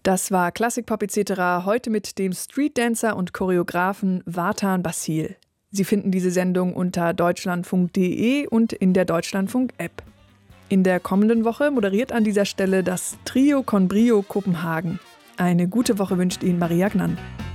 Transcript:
Das war Klassikpop etc. heute mit dem Streetdancer und Choreografen Vartan Basil. Sie finden diese Sendung unter deutschlandfunk.de und in der Deutschlandfunk-App. In der kommenden Woche moderiert an dieser Stelle das Trio con Brio Kopenhagen. Eine gute Woche wünscht Ihnen Maria Gnann.